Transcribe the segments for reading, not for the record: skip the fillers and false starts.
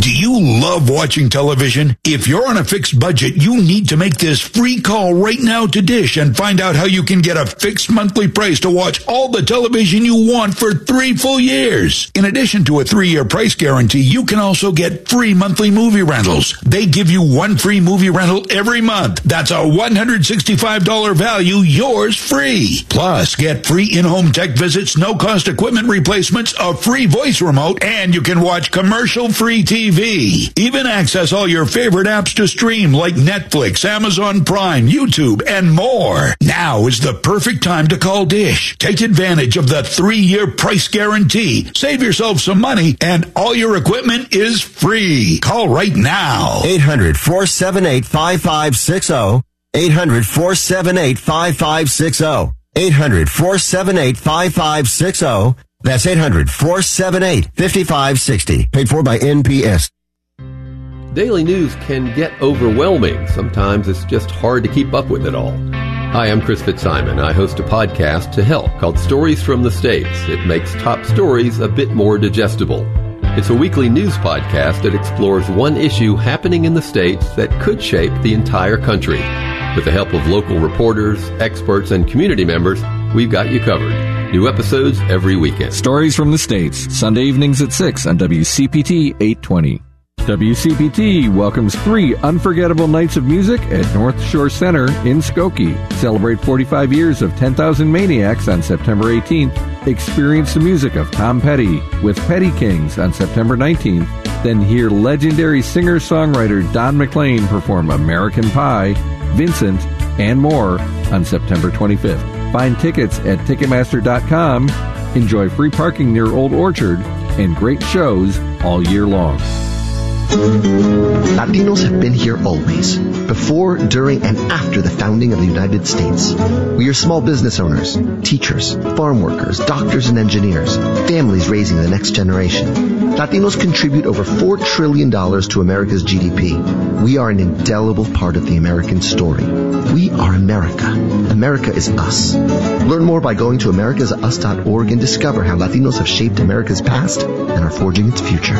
Do you love watching television? If you're on a fixed budget, you need to make this free call right now to Dish and find out how you can get a fixed monthly price to watch all the television you want for 3 full years. In addition to a 3-year price guarantee, you can also get free monthly movie rentals. They give you 1 free movie rental every month. That's a $165 value, yours free. Plus, get free in-home tech visits, no-cost equipment replacements, a free voice remote, and you can watch commercial-free TV. Even access all your favorite apps to stream like Netflix, Amazon Prime, YouTube, and more. Now is the perfect time to call Dish. Take advantage of the 3-year price guarantee. Save yourself some money, and all your equipment is free. Call right now. 800-478-5560. 800-478-5560. 800-478-5560. That's 800-478-5560. Paid for by NPS. Daily news can get overwhelming. Sometimes it's just hard to keep up with it all. Hi, I'm Chris Fitzsimon. I host a podcast to help called Stories from the States. It makes top stories a bit more digestible. It's a weekly news podcast that explores one issue happening in the States that could shape the entire country. With the help of local reporters, experts, and community members, we've got you covered. New episodes every weekend. Stories from the States, Sunday evenings at 6 on WCPT 820. WCPT welcomes 3 unforgettable nights of music at North Shore Center in Skokie. Celebrate 45 years of 10,000 Maniacs on September 18th. Experience the music of Tom Petty with Petty Kings on September 19th. Then hear legendary singer-songwriter Don McLean perform American Pie, Vincent, and more on September 25th. Find tickets at Ticketmaster.com. Enjoy free parking near Old Orchard and great shows all year long. Latinos have been here always, before, during, and after the founding of the United States. We are small business owners, teachers, farm workers, doctors and engineers, families raising the next generation. Latinos contribute over $4 trillion to America's GDP. We are an indelible part of the American story. We are America. America is us. Learn more by going to americasus.org and discover how Latinos have shaped America's past and are forging its future.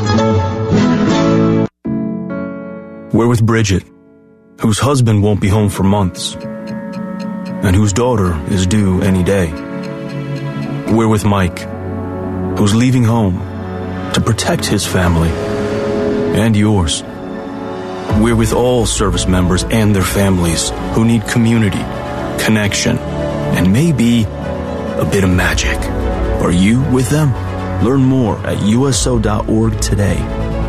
We're with Bridget, whose husband won't be home for months, and whose daughter is due any day. We're with Mike, who's leaving home to protect his family and yours. We're with all service members and their families who need community, connection, and maybe a bit of magic. Are you with them? Learn more at USO.org today.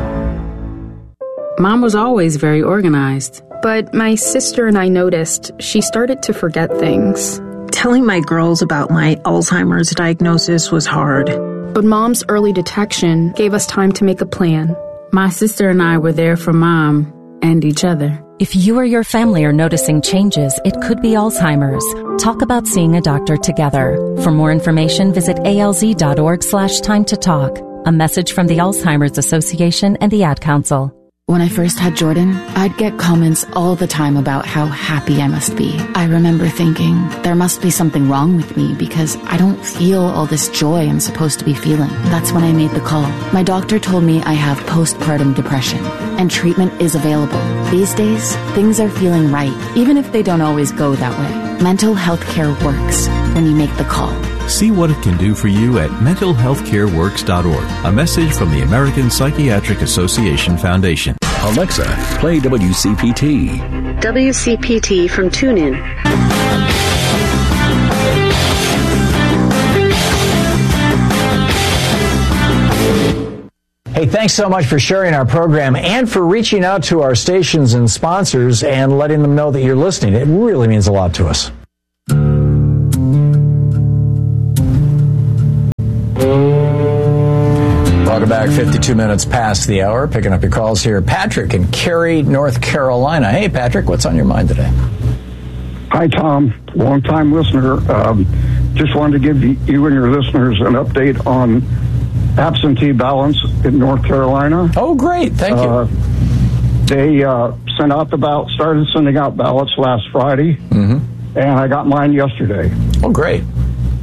Mom was always very organized. But my sister and I noticed she started to forget things. Telling my girls about my Alzheimer's diagnosis was hard. But Mom's early detection gave us time to make a plan. My sister and I were there for Mom and each other. If you or your family are noticing changes, it could be Alzheimer's. Talk about seeing a doctor together. For more information, visit alz.org/time to talk. A message from the Alzheimer's Association and the Ad Council. When I first had Jordan, I'd get comments all the time about how happy I must be. I remember thinking, there must be something wrong with me because I don't feel all this joy I'm supposed to be feeling. That's when I made the call. My doctor told me I have postpartum depression, and treatment is available. These days, things are feeling right, even if they don't always go that way. Mental health care works when you make the call. See what it can do for you at mentalhealthcareworks.org. A message from the American Psychiatric Association Foundation. Alexa, play WCPT. WCPT from TuneIn. Hey, thanks so much for sharing our program and for reaching out to our stations and sponsors and letting them know that you're listening. It really means a lot to us. Welcome back. 52 minutes past the hour. Picking up your calls here. Patrick in Cary, North Carolina. Hey, Patrick, what's on your mind today? Hi, Tom. Long-time listener. Just wanted to give you and your listeners an update on absentee ballots in North Carolina. Oh, great. Thank you. They started sending out ballots last Friday, and I got mine yesterday. Oh, great.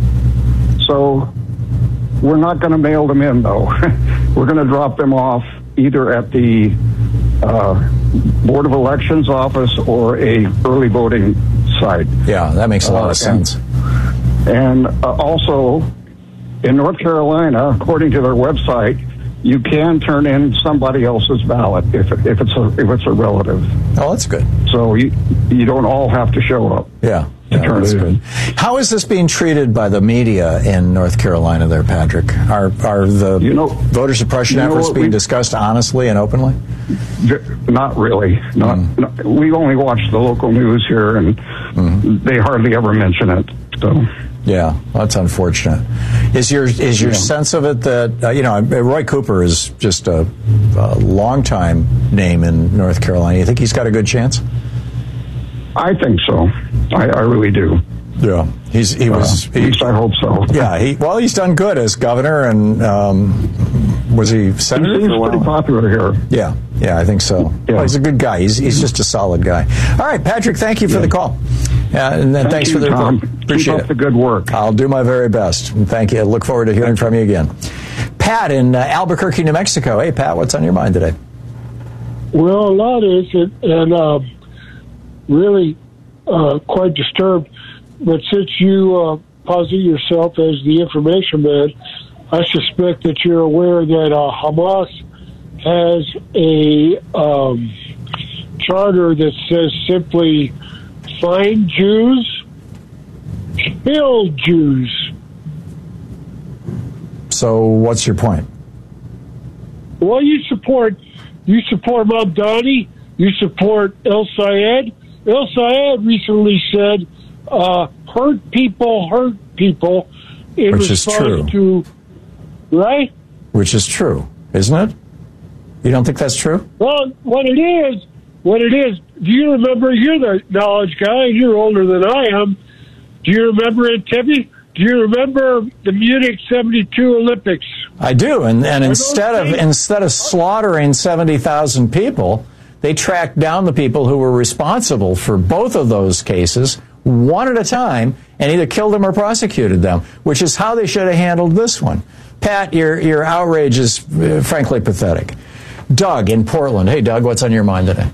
So we're not going to mail them in, though. We're going to drop them off either at the Board of Elections office or a early voting site. Yeah, that makes a lot of sense. And also, in North Carolina, according to their website, you can turn in somebody else's ballot if it's a relative. Oh, that's good. So you don't all have to show up. Yeah, that's good. How is this being treated by the media in North Carolina there, Patrick? Are the voter suppression efforts being discussed honestly and openly? Not really. Not, we only watch the local news here, and they hardly ever mention it. So. Yeah, that's unfortunate. Is your sense of it that Roy Cooper is just a long-time name in North Carolina? You think he's got a good chance? I think so. I really do. Yeah, at least I hope so. Yeah, he's done good as governor, and was he senator? He seems pretty popular here. Yeah, I think so. Yeah. Well, he's a good guy. He's just a solid guy. All right, Patrick, thank you for the call. And then thanks for the Tom. Appreciate Keep up the good work. I'll do my very best. And thank you. I look forward to hearing from you again. Pat in Albuquerque, New Mexico. Hey, Pat, what's on your mind today? Well, a lot is, and really quite disturbed. But since you posit yourself as the information man, I suspect that you're aware that Hamas has a charter that says simply, find Jews, kill Jews. So what's your point? Well, you support Mamdani, you support El Sayed. El Sayed recently said, hurt people in Which response to, right? Which is true, isn't it? You don't think that's true? Well, what it is, do you remember, you're the knowledge guy, and you're older than I am. Do you remember it, Timmy? Do you remember the Munich 72 Olympics? I do, and instead of slaughtering 70,000 people, they tracked down the people who were responsible for both of those cases, one at a time, and either killed them or prosecuted them, which is how they should have handled this one. Pat, your outrage is frankly pathetic. Doug in Portland. Hey, Doug, what's on your mind today?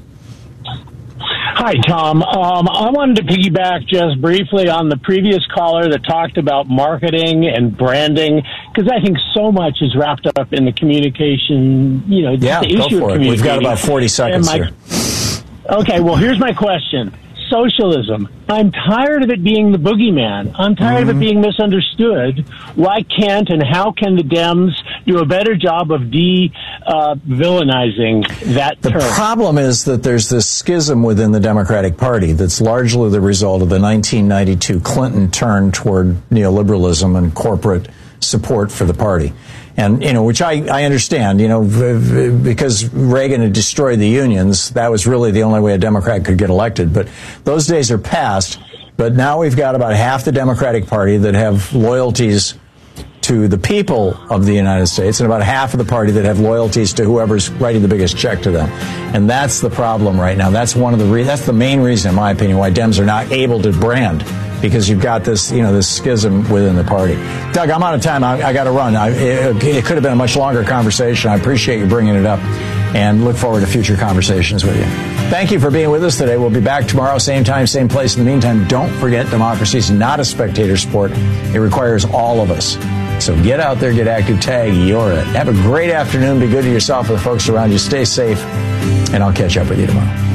Hi, Tom. I wanted to piggyback just briefly on the previous caller that talked about marketing and branding, because I think so much is wrapped up in the communication, the issue of communication. We've got about 40 seconds here. Okay, well, here's my question. Socialism. I'm tired of it being the boogeyman. I'm tired of it being misunderstood. Why can't and how can the Dems do a better job of villainizing that term? The problem is that there's this schism within the Democratic Party that's largely the result of the 1992 Clinton turn toward neoliberalism and corporate support for the party. And, which I understand, because Reagan had destroyed the unions, that was really the only way a Democrat could get elected. But those days are past. But now we've got about half the Democratic Party that have loyalties to the people of the United States and about half of the party that have loyalties to whoever's writing the biggest check to them. And that's the problem right now. That's that's the main reason, in my opinion, why Dems are not able to brand, because you've got this, this schism within the party. Doug, I'm out of time. I got to run. It could have been a much longer conversation. I appreciate you bringing it up and look forward to future conversations with you. Thank you for being with us today. We'll be back tomorrow, same time, same place. In the meantime, don't forget, democracy is not a spectator sport. It requires all of us. So get out there, get active, tag, you're it. Have a great afternoon. Be good to yourself and the folks around you. Stay safe, and I'll catch up with you tomorrow.